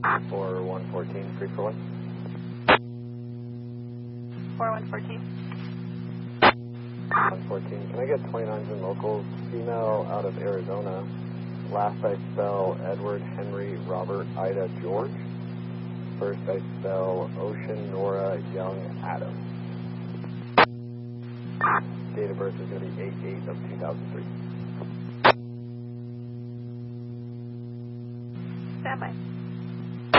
For 114, 341. 4114. 114. Can I get 29s and locals? Female out of Arizona. Last I spell Edward, Henry, Robert, Ida, George. First I spell Ocean, Nora, Young, Adam. Date of birth is going to be 8/8 of 2003. Stand by.